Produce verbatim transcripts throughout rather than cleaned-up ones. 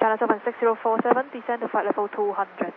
China seven six zero four seven, descend to flight level two hundred.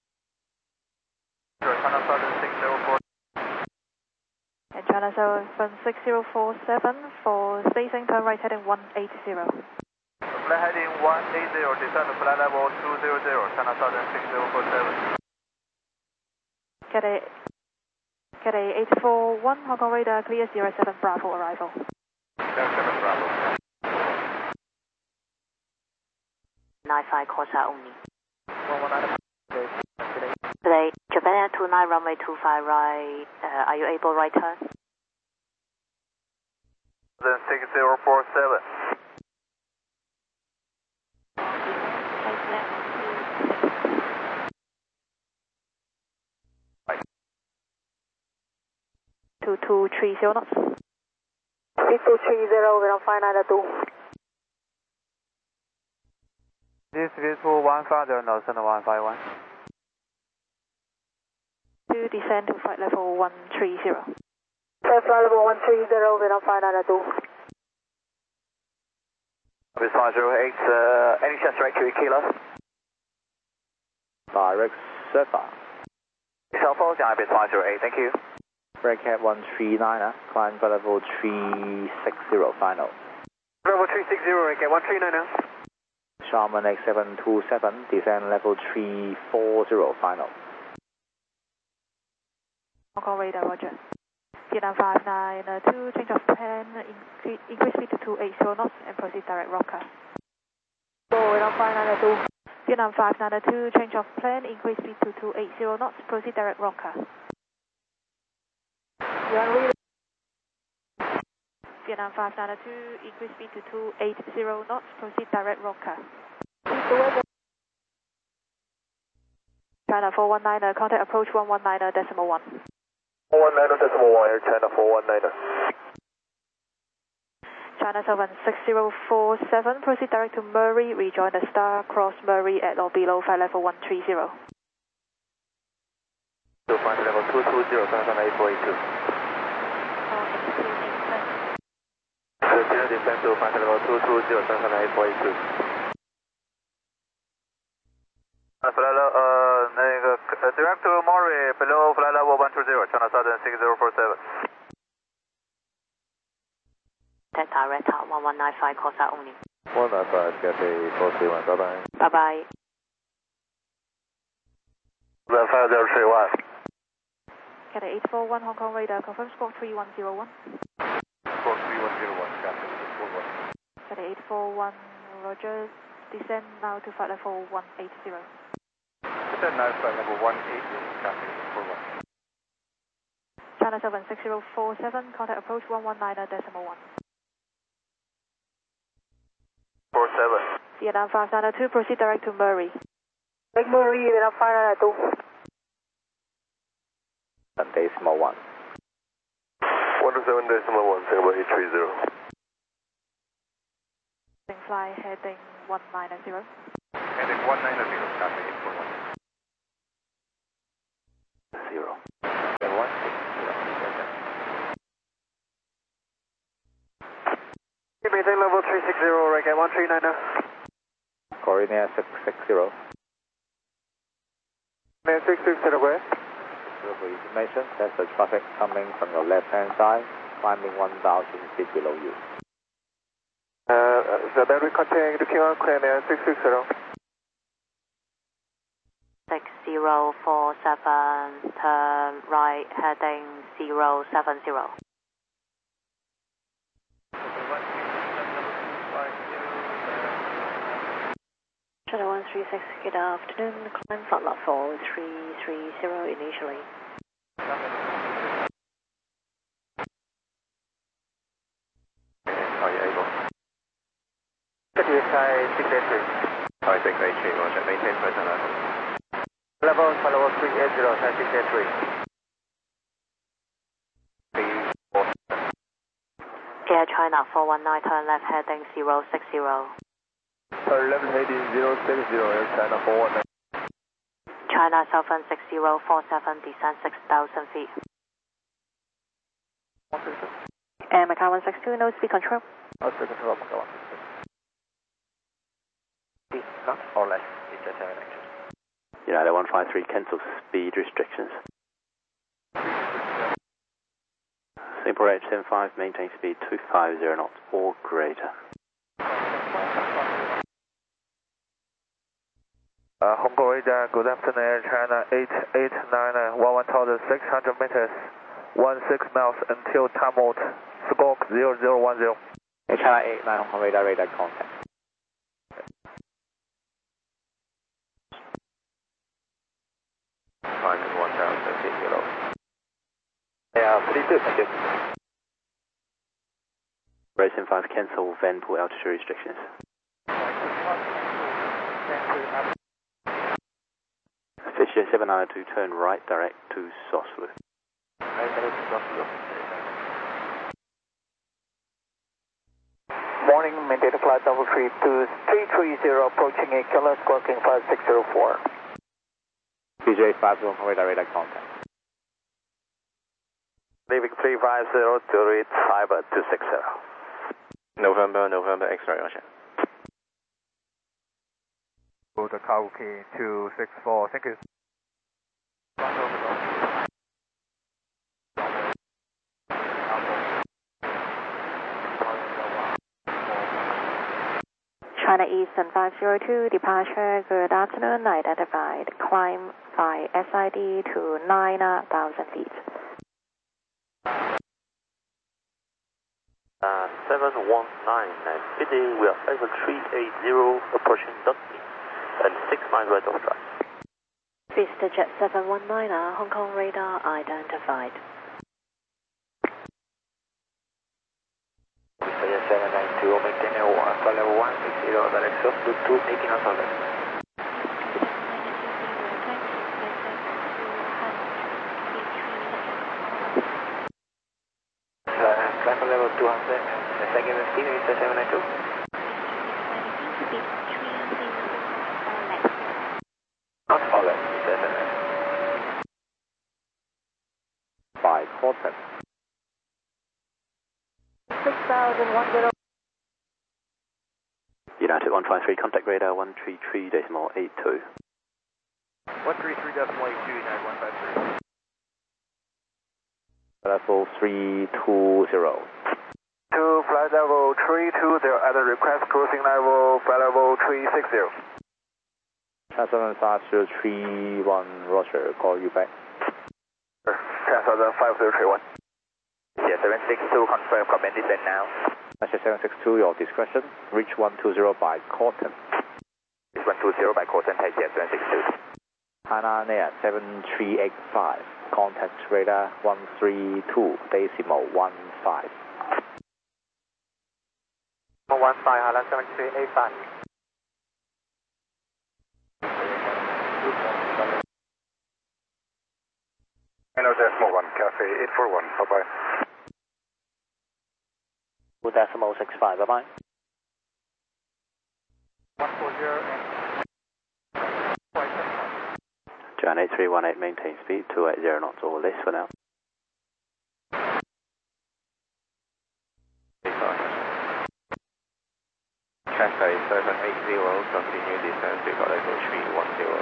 China seven six zero four. And China seven six zero four seven for station turn right heading one eight zero. Flight heading one eight zero, descend to flight level two hundred, China seven six zero four seven. Cathay, Cathay eight four one, Hong Kong radar, clear zero seven Bravo arrival. zero seven Bravo. nine five Corsa only. one one nine. Today, Japan Air two nine, runway two five right, uh, are you able right turn? Then six zero four seven. two two three zero knots. six two three zero, we're on five nine two. This is two one five zero, Nelson one five one. To descend to flight level one three zero. Flight level one three zero, we're on five nine two. This five zero eight, uh, any chance direct to Kilo? Direct Surfer. Cell phone, Ibis five zero eight, thank you. Breakhead one three nine, uh, climb for level three six zero final. Level three six zero, okay, one three nine now. Sharman X seven two seven, descend level three four zero final. Hong Kong radar, roger. Vietnam five nine two, change of plan, increase, increase speed to two eight zero knots and proceed direct Rocker. So we're on five nine two. Vietnam five nine two, change of plan, increase speed to two eight zero knots, proceed direct Rocker. You're on relay. Vietnam five nine two, increase speed to two eight zero knots, proceed direct Rocker. China four one nine, contact approach one one nine decimal one. four one nine decimal one, Air China four one nine. China seven six zero four seven, proceed direct to Murray, rejoin the Star, cross Murray at or below flight level one three zero. To flight level two two zero, China eight four eight two. Continue descend to flight level two two zero, China eight four eight two. Flight level,呃，那个 direct to Murray below flight level one two zero, China seven six zero four seven. That direct one one nine five Corsa only. one nine five, Cathay four three one, bye bye. Bye bye. Then five zero three one. Cathay eight four one, Hong Kong radar, confirm squawk three one zero one. Squawk three one zero one, Cathay eight four one. Cathay eight four one, roger, descend now to flight level one eight zero. Descend now to flight level one eight zero, Cathay eight four one. China seven six zero four seven, contact approach one one nine decimal one. four seven. Vietnam five nine two, proceed direct to Murray. Take Murray, we're on five nine two. Decimal one. one two seven decimal one, Singapore eight three zero. Fly heading one nine zero. Heading one nine zero, Cathay eight four one. Zero. one six zero. Maintain level three six zero, right at one three nine now. Coordinate six six zero. Man six six zero, where? For information, there's the traffic coming from your left hand side, climbing one thousand feet below you. Uh, so then we continue to King on clear man six six zero. six zero four seven, turn right heading zero seven zero. Channel one three six, good afternoon, climb flight level three three zero initially. Are you able? Six eight three. Sorry, six eight three, roger, maintain present level. Level, level three eight zero, six eight three. Air China four one nine, turn left heading zero six zero. Turn left heading zero six zero, Air China four one nine. China seven six zero four seven, descend six thousand feet. And Macau one six two, no speed control. Oh, speed control, Macau one six two. Not or less, Vista seven action. United one five three, cancel speed restrictions. Simple H seven five, maintain speed two five zero knots or greater. Uh, Hong Kong radar, good afternoon, Air China eight eight nine nine, one thousand six hundred meters, sixteen miles until time out, squawk zero zero one zero. Air China eight nine, Hong Kong radar, radar contact. Climbing one thousand feet below. Yeah, pretty good, thank you. Racing five, cancel Vanpool altitude restrictions. Fisher seven nine two, turn right direct to Soslu. Morning, maintain flight level three two three three zero, approaching eight kilometers, squawking five six zero four. P J five, Hong Kong radar, radar contact. Leaving three five zero to read five two six zero. November, November, X-ray, Ocean. Go to Kawaki two six four, thank you. China Eastern five zero two, departure, good afternoon, identified, climb by S I D to nine thousand feet. Uh, seven one nine, Biddy, we are over three eight zero, approaching Dundee, and six miles right of drive. Vista Jet seven one nine, Hong Kong radar identified. Vista Jet seven nine two, maintain flight level one six zero, direct south to two eighty knots on left. Climb level two hundred, and second speed, Vista seven nine two. Not all left, Vista seven nine two. By Corten. six thousand one zero. United one five three, contact radar one three three decimal eight two. one three three decimal eight two, United one five three. Level three two zero. To flight level three two zero, at the request cruising level, flight level three six zero. China five zero three one, Roger, call you back. China five zero three one. Yeah, seven six two, confirm, comment descent now. seven six two, your discretion, reach one two zero by Corten. Reach one two zero by Corten, take care, seven six two. Hana Air seven three eight five, contact radar one three two decimal one five. one five, Hana seven three eight five. Hello, decimal one, Cafe eight four one, bye bye. Good decimal six five, bye bye. one four zero and China eight three one eight, maintain speed two eight zero knots or less for now. Cafe seven eight zero, continue descent to level three one zero.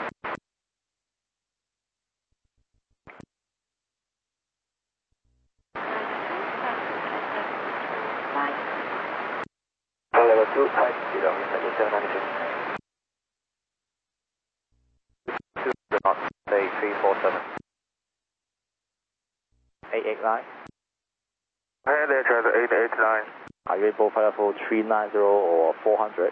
Level two five zero, seven nine two. two knots, say three four seven. eight eight nine. Hey there, Charlie eight eight nine. Are you able for level three nine zero or four hundred?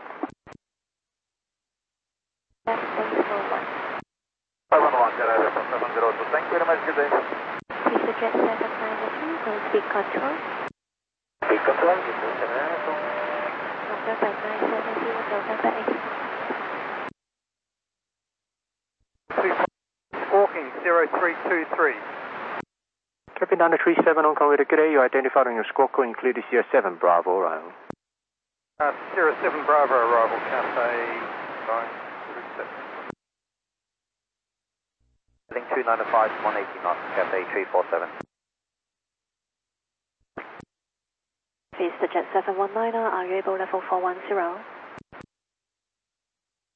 That's Vista seven one, seven zero two. Thank you very much, good day. Jet seven nine two, no speed control. Speed control, Vista seven nine two. November nine seven zero, November eight. Squawking zero three two three. Captain Niner three seven, Hong Kong radar, good day. You identified on your squawk call, included Sierra seven Bravo, arrival. Uh, Sierra seven Bravo, arrival, Cafe nine three seven. Heading two nine five, one eighty knots, Cafe three four seven. Vista Jet seven one nine, are you able level four one zero?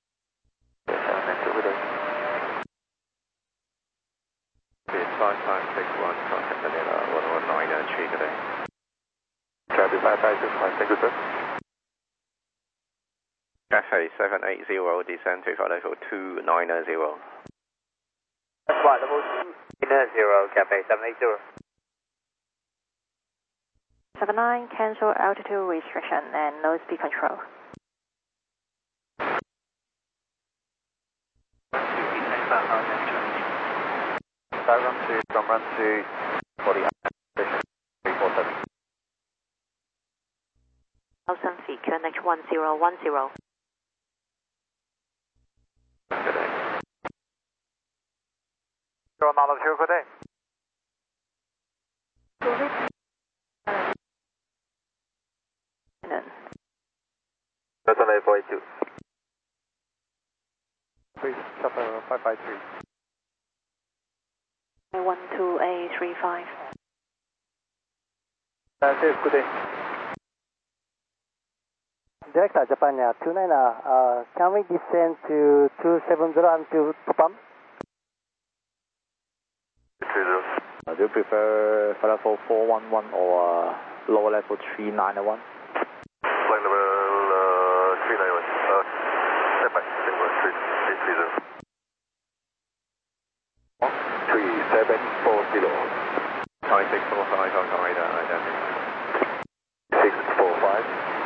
five five six one, contact Manila one one nine three today. Cathay five five six one, thank you sir. Cathay seven eight zero, descend to flight level two nine zero. Flight level two nine zero, Cathay seven eight zero. seven nine, cancel altitude restriction and no speed control. Run two, from run two, forty, three four seven. one thousand feet, Q N H one zero one zero. Zero knot of zero, good day. That's on eight four eight two. Please, chopper five five three. one two eight three five. Uh, Dave, good day. Director Japan Air two nine, uh, can we descend to two seven zero until Tupam? three zero. Uh, do you prefer flight level four one one or uh, lower level three nine one? Flight level uh, three nine one. Uh, step by, step by, three, eight three zero. three seven four zero. Thai six four five on radar, identify. six four five.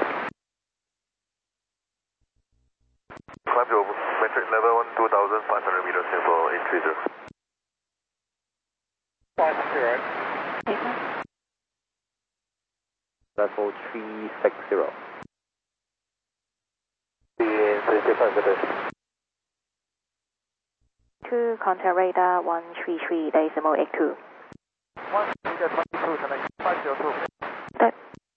Climb to metric level one, two thousand five hundred meters for eight three zero. five zero. Level three six zero. Two, contact radar one three three decimal eight two. one meter twenty-two, connect five zero two. That,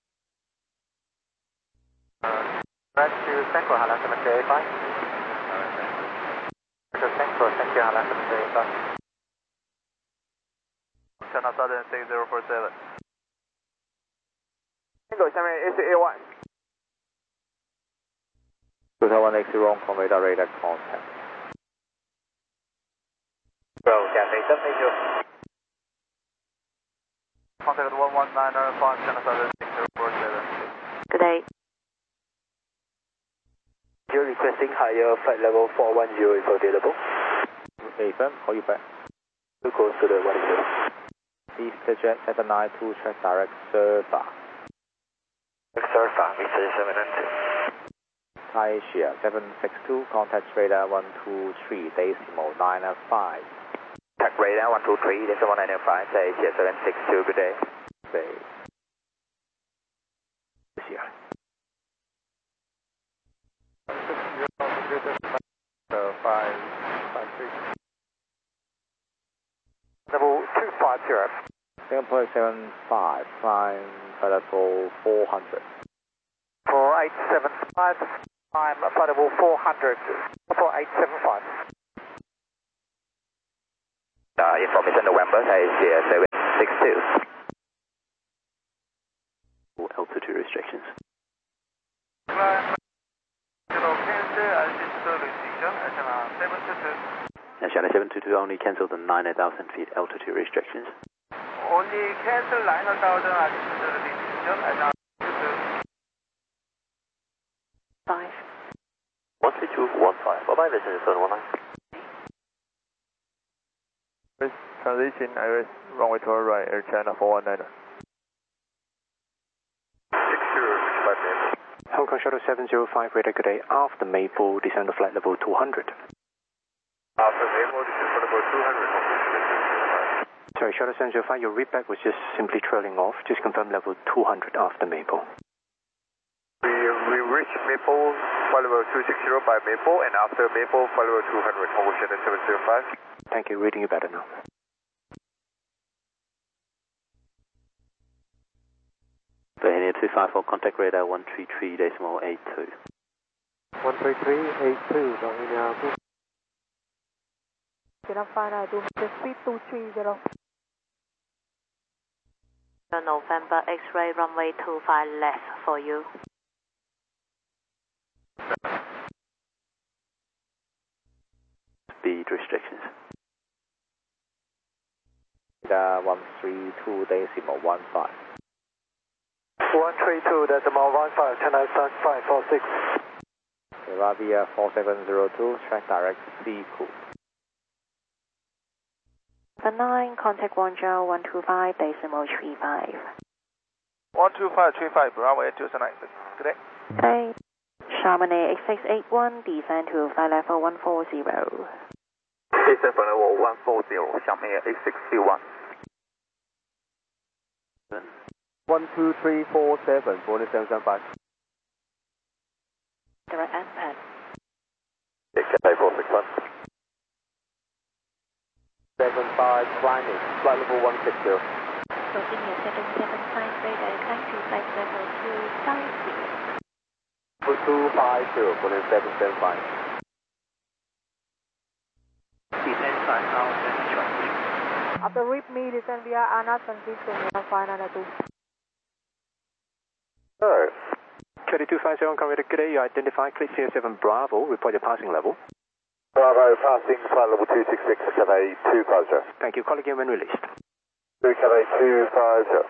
Red to Central Highland seven eight five. To Central, Central Highland seven eight five. China Southern six zero four seven. Tango 下面 S A one. two one eight zero, on radar radar contact. Bro, Cathay seven eight zero. Contact one one nine five, China Southern six zero four seven. Good day. You're requesting higher flight level four one zero is available. Okay, firm, call you back. Two goes to the one zero. EasterJet seven nine two, track direct Surfa. Surfa, Mister seven nine two. Thai Asia seven six two, contact radar one two three, decimal nine five. Contact radar one two three, decimal nine five, Thai Asia seven six two, good day. Good day. Asia. five five six. Level two five zero. Singapore seven five, climb flight level four hundred. four eight seven five, climb flight level four hundred. four eight seven five. Uh, information November, Asia seven six two. Altitude restrictions. China seven two two only cancel the nine thousand feet altitude restrictions. Only cancel nine thousand altitude restriction and altitude. five. one three two one five. Bye bye, this is seven one nine. Transition Iris, runway to our right, Air China four one nine. six zero six five Maple. Hong Kong Shuttle seven zero five, radar good day. After Maple, descend to flight level two hundred. After Maple, this is level two hundred. Sorry, Shuttle seven zero five, your readback was just simply trailing off. Just confirm level two hundred after Maple. We, we reached Maple, flight level two six zero by Maple, and after Maple, flight level two hundred, Hong Kong Shuttle seven zero five. Thank you, reading you better now. Bahania two five four, contact radar one three three decimal eight two. one three three eight two, Bahania two. November X-ray runway two five left for you. Speed restrictions. Uh, one three two decimal one five. one three two decimal one five, channel sun five four six. Via four seven zero two, track direct C cool. Seven nine, contact one zero one two five decimal three five. one two five three five, Bravo eight two nine. Good day. Today, Chamonix eight six eight one, descend to flight level one four zero. Descend flight level one four zero, Chamonix eight six eight one. one two three four seven, Boeing seven seven five. Direct and pen. Cathay four six one. seven five climbing, flight level one six zero. Virginia seven seven five, radar climb to flight level two five zero. two five zero, Boeing seven seven five. Descend five hours and twenty. After RIP me, descend via ANA Transition five nine two. Sir. thirty-two five zero, converted. Good day. You identify Clip zero seven Bravo. Report your passing level. Bravo, passing flight level two six six, Cathay two five zero. Thank you. Call again when released. Cathay two five zero.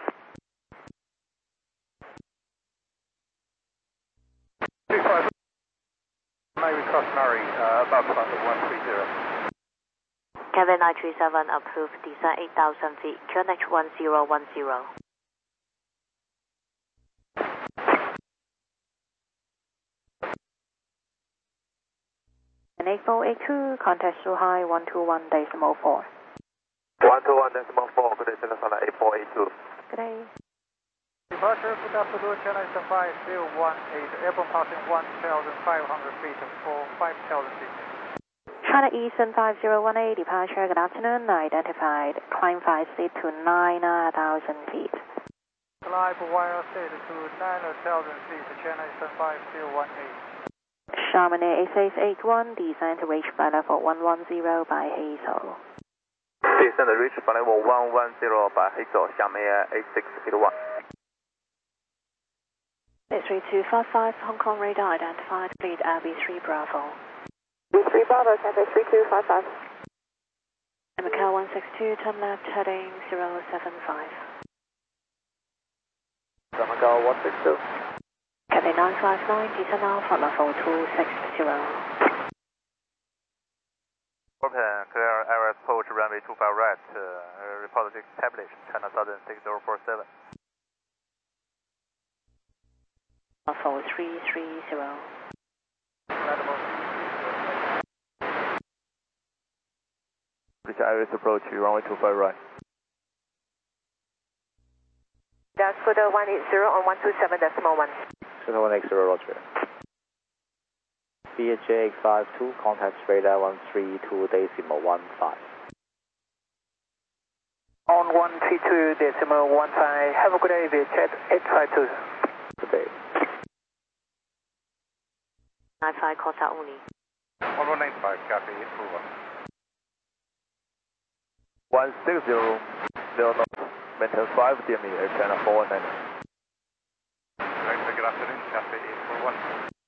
two five. Navy Cross Murray, uh, above flight level one three zero. Cathay nine three seven, approved, descend eight thousand feet, Q N H one zero one zero. eight four eight two, contact Shuhai one two one decimal four. one two one decimal four, good day, China Sun eight four eight two. Good day. Departure, good afternoon, Channel Sun five zero one eight, airborne passing one thousand five hundred feet for five thousand feet. China Eastern five zero one eight, departure, good afternoon, identified, climb five seat to nine thousand feet. Climb wire seat to nine thousand feet, Channel Sun five zero one eight. Chamonix eight six eight one, descend to reach flight level one one zero by Hazel. Descend to reach flight level one one zero by Hazel, Chamonix eight six eight one. eight three two five five, Hong Kong radar identified, lead L B three Bravo. B three Bravo, Cathay three two five five. Macau one six two, turn left, heading zero seven five. Macau one six two. Cathay nine five nine, descend now, flight level two six zero. Open, clear air approach runway two five right, uh, report established, China Southern six zero four seven. Four three three zero. Reach Iris approach, runway two five right. That's for the one eight zero on one two seven decimal one. Channel one X zero, Roger. B H J eight five two, contact radar one three two decimal one five. On one three two decimal one five, have a good day, B H J eight five two. Good day. nine five, contact only. one one nine five, copy, approval. one six zero, zero knots, maintain five D M E, Air China four one nine. Right, good afternoon, copy, eight four one.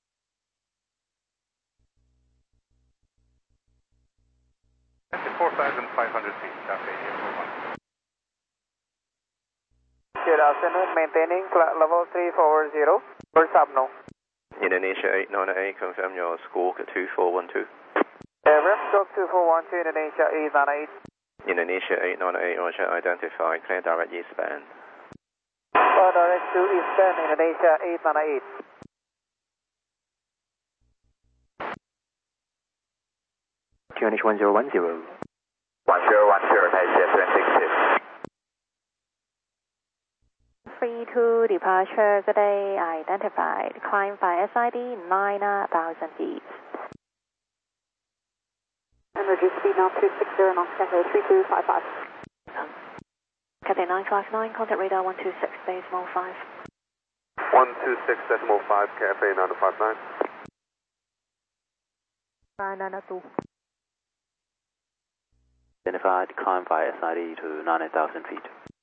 four thousand five hundred feet, copy, eight four one. Good afternoon, maintaining flight level three four zero, first up now. Indonesia eight nine eight, confirm your squawk at two four one two. Aircraft stroke two four one two, Indonesia eight nine eight. Indonesia eight nine eight, Roger, identified, clear direct eastbound. Clear direct to eastbound, Indonesia eight nine eight. Q N H one zero one zero. one zero one zero, Malaysia seven six two. three two, departure, good day, identified, climb by S I D nine thousand feet. Emergency speed now two six zero knots, Cathay three two five five. Cathay nine five nine, contact radar one two six decimal five. one two six decimal five, Cathay nine five nine. nine nine two. Identified, climb by S I D to nine thousand feet.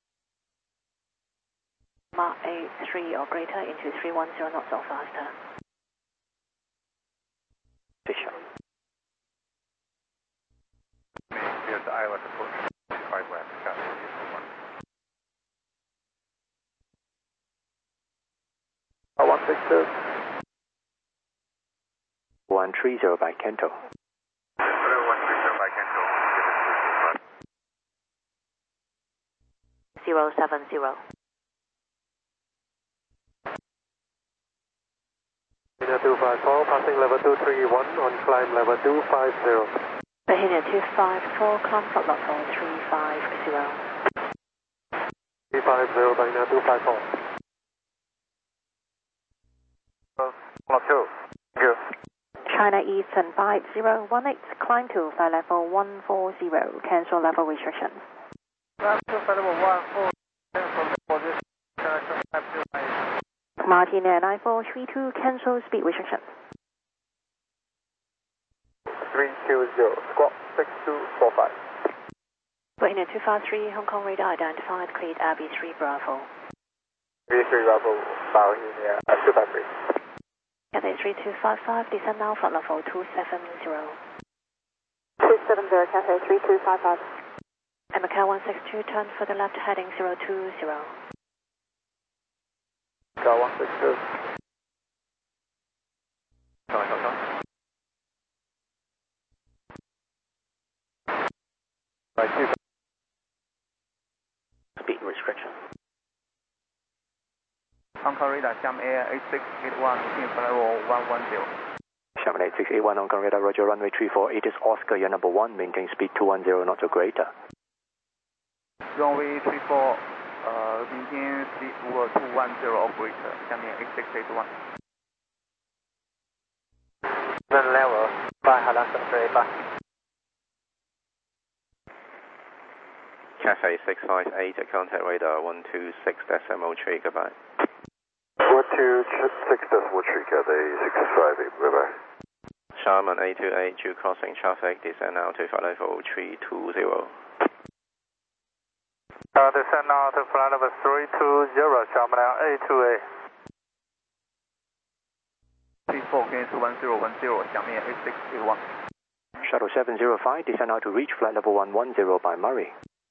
Mark eight three or greater into three one zero knots or faster. Fisher. Here's the island approach, five west, copy. six two. one three zero by Kento. one three zero by Kento. zero seven zero. Bahina two five four, passing level two three one on climb level two five zero. Bahina two five four, climb flight level three five zero. three five zero, Bahina two five four. one two. Thank you. China Eastern five zero one eight, climb to flight level one four zero, cancel level restrictions. Climb to flight level one four, cancel level this, connection five two nine. Martina nine four three two, cancel speed restrictions. three two zero, squawk six two four five. Bahina two five three, Hong Kong radar identified, cleared R B three Bravo. B three Bravo, Bahina uh, two five three. Cathay three two five five, descend now, flight level two seven zero. two seven zero, Cathay three two five five. And Macau one six two, turn for the left, heading zero two zero. Macau one six two. Sorry, sorry, sorry. Right, two. Speed restriction. Hong Kong radar, Xiamen Air eight six eight one, in flight level one one zero. Xiamen eight six eight one, Hong Kong radar, Roger, runway three four eight is Oscar, your number one, maintain speed two one zero knots or greater. Runway three four, uh, maintain speed two one zero operator, Xiamen eight six eight one. Then level, five, Hainan seven eight five. Cathay six five eight, contact radar one two six decimal three, goodbye. one two six decimal three, Cathay six five eight, bye bye. Sharman eight two eight, due crossing traffic, descend now to flight level three two zero. Uh, descend now to flight level three two zero, Sharman eight two eight. three four, gain to one zero one zero, Xiamen eight six eight one. Shuttle seven zero five, descend now to reach flight level one one zero by Murray.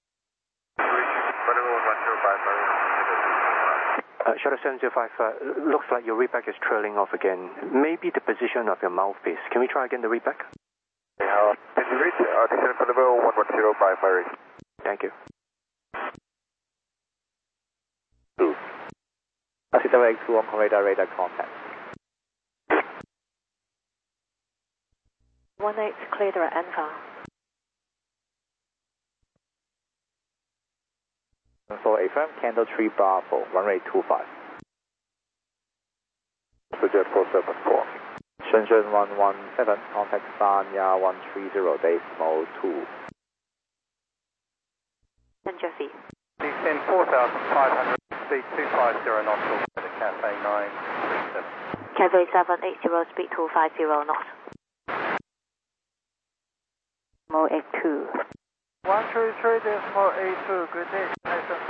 Uh, Shuttle seven zero five, uh, looks like your readback is trailing off again. Maybe the position of your mouthpiece. Can we try again the readback? Uh, did you reach uh, descent for level one one zero by Murray? Thank you. two. Taxi seven eight two, Hong Kong radar, radar contact. one eight, clear the Alpha. So A firm, Candle three Bravo, runway two five. Suggest four seven four. Shenzhen one one seven, contact Sanya one three zero, decimal two. And Jeffy. Descend four thousand five hundred, speed two five zero knots to the Cathay nine three seven. Cathay seven eight zero, speed two five zero knots. Mo eight two. one three three decimal eight two, good day.